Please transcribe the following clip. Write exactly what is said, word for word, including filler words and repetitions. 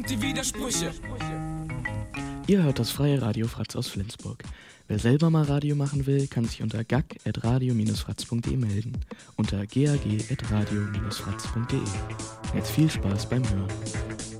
Die Widersprüche. Ihr hört das freie Radio Fratz aus Flensburg. Wer selber mal Radio machen will, kann sich unter gag at radio dash fratz punkt de melden. Unter gag at radio dash fratz punkt de. Jetzt viel Spaß beim Hören.